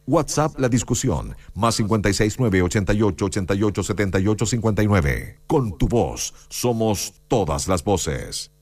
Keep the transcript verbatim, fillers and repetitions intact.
WhatsApp La Discusión, más cincuenta y seis nueve ochenta y ocho ochenta y ocho setenta y ocho cincuenta y nueve. Con tu voz, somos todas las voces.